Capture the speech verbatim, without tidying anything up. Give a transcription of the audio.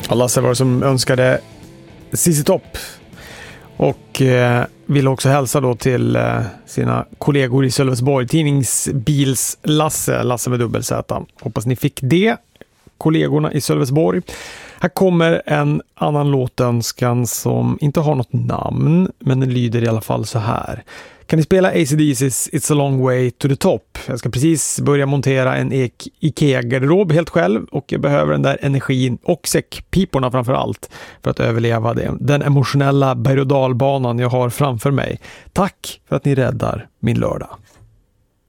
Lasse var det som önskade C C Top och eh, vill också hälsa då till eh, sina kollegor i Sölvesborg, tidningsbils Lasse, Lasse med dubbel Z. Hoppas ni fick det, kollegorna i Sölvesborg. Här kommer en annan låtönskan som inte har något namn, men den lyder i alla fall så här. Kan ni spela A C D C's It's a long way to the top? Jag ska precis börja montera en IKEA-garderob helt själv och jag behöver den där energin och säckpiporna framför allt för att överleva det. Den emotionella berg- och dalbanan jag har framför mig. Tack för att ni räddar min lördag.